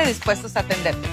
dispuestos a atenderte.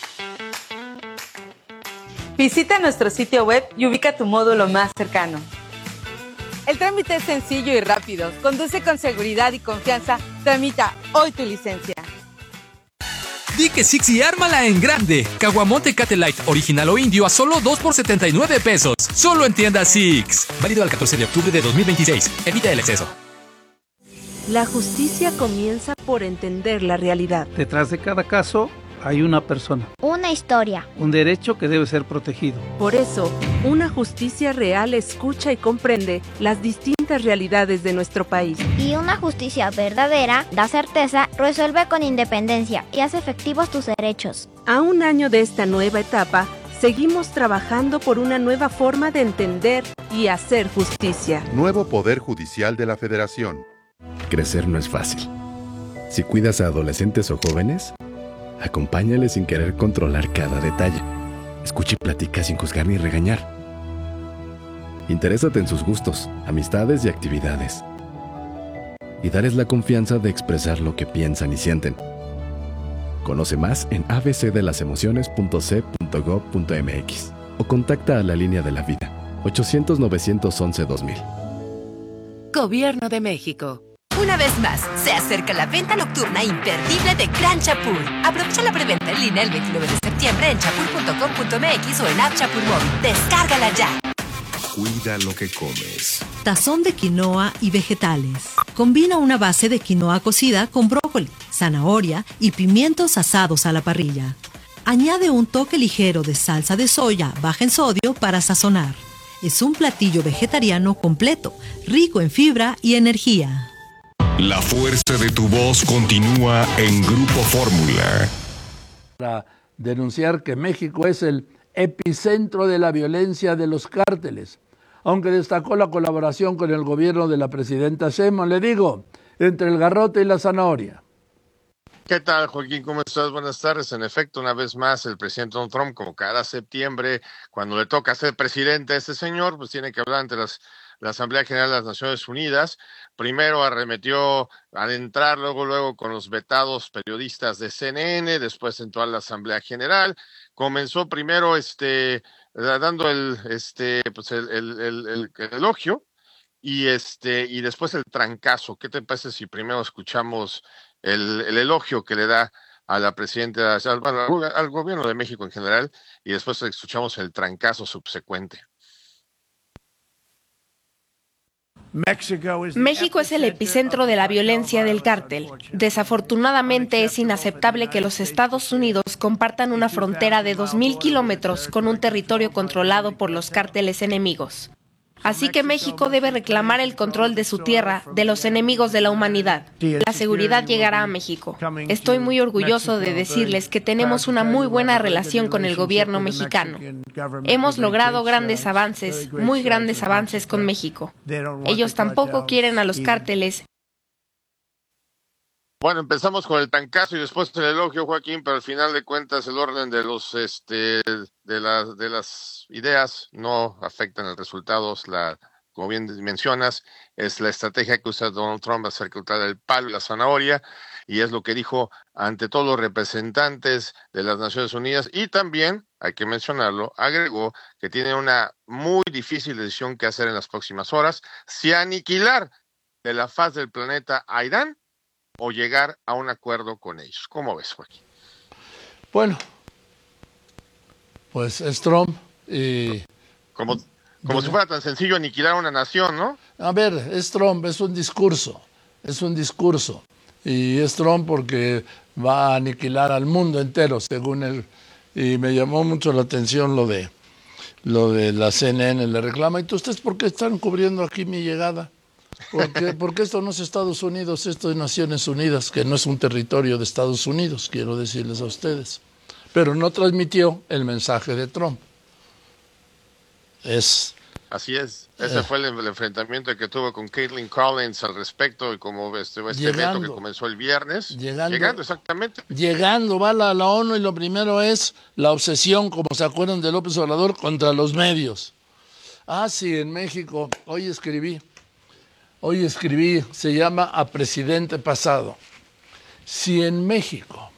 Visita nuestro sitio web y ubica tu módulo más cercano. El trámite es sencillo y rápido. Conduce con seguridad y confianza. Tramita hoy tu licencia. Di que Six y ármala en grande. Caguamonte Tecate Light, original o indio a solo 2 por 79 pesos. Solo en tienda Six. Válido al 14 de octubre de 2026. Evita el exceso. La justicia comienza por entender la realidad. Detrás de cada caso hay una persona. Una historia. Un derecho que debe ser protegido. Por eso, una justicia real escucha y comprende las distintas realidades de nuestro país. Y una justicia verdadera da certeza, resuelve con independencia y hace efectivos tus derechos. A un año de esta nueva etapa, seguimos trabajando por una nueva forma de entender y hacer justicia. Nuevo Poder Judicial de la Federación. Crecer no es fácil. Si cuidas a adolescentes o jóvenes, acompáñales sin querer controlar cada detalle. Escucha y platica sin juzgar ni regañar. Interésate en sus gustos, amistades y actividades. Y darles la confianza de expresar lo que piensan y sienten. Conoce más en abcdelasemociones.c.gov.mx o contacta a la Línea de la Vida, 800-911-2000. Gobierno de México. Una vez más, se acerca la venta nocturna imperdible de Gran Chapur. Aprovecha la preventa en línea el 29 de septiembre en chapur.com.mx o en App Chapur Móvil. ¡Descárgala ya! Cuida lo que comes. Tazón de quinoa y vegetales. Combina una base de quinoa cocida con brócoli, zanahoria y pimientos asados a la parrilla. Añade un toque ligero de salsa de soya baja en sodio para sazonar. Es un platillo vegetariano completo, rico en fibra y energía. La fuerza de tu voz continúa en Grupo Fórmula. Para denunciar que México es el epicentro de la violencia de los cárteles. Aunque destacó la colaboración con el gobierno de la presidenta Sheinbaum, le digo, entre el garrote y la zanahoria. ¿Qué tal, Joaquín? ¿Cómo estás? Buenas tardes. En efecto, una vez más, el presidente Donald Trump, como cada septiembre, cuando le toca ser presidente a este señor, pues tiene que hablar ante la Asamblea General de las Naciones Unidas. Primero arremetió al entrar, luego con los vetados periodistas de CNN, después entró a la Asamblea General. Comenzó primero dando el elogio y después el trancazo. ¿Qué te parece si primero escuchamos el elogio que le da a la presidenta, al gobierno de México en general, y después escuchamos el trancazo subsecuente? México es el epicentro de la violencia del cártel. Desafortunadamente es inaceptable que los Estados Unidos compartan una frontera de 2,000 kilómetros con un territorio controlado por los cárteles enemigos. Así que México debe reclamar el control de su tierra, de los enemigos de la humanidad. La seguridad llegará a México. Estoy muy orgulloso de decirles que tenemos una muy buena relación con el gobierno mexicano. Hemos logrado grandes avances, muy grandes avances con México. Ellos tampoco quieren a los cárteles. Bueno, empezamos con el trancazo y después el elogio, Joaquín, pero al final de cuentas el orden de las ideas no afectan el resultado. Como bien mencionas, es la estrategia que usa Donald Trump acerca del palo y la zanahoria, y es lo que dijo ante todos los representantes de las Naciones Unidas, y también, hay que mencionarlo, agregó que tiene una muy difícil decisión que hacer en las próximas horas: si aniquilar de la faz del planeta a Irán o llegar a un acuerdo con ellos. ¿Cómo ves, Joaquín? Bueno, pues es Trump y... Como si fuera tan sencillo aniquilar una nación, ¿no? A ver, es Trump, es un discurso, y es Trump porque va a aniquilar al mundo entero, según él, y me llamó mucho la atención lo de la CNN, le reclama, ¿y ustedes por qué están cubriendo aquí mi llegada? Porque esto no es Estados Unidos, esto es Naciones Unidas, que no es un territorio de Estados Unidos, quiero decirles a ustedes. Pero no transmitió el mensaje de Trump. Así es. Ese fue el enfrentamiento que tuvo con Caitlin Collins al respecto, y como este evento que comenzó el viernes. Llegando, exactamente. Llegando, va a la ONU y lo primero es la obsesión, como se acuerdan de López Obrador, contra los medios. Ah, sí, en México, hoy escribí, se llama A Presidente Pasado. Si en México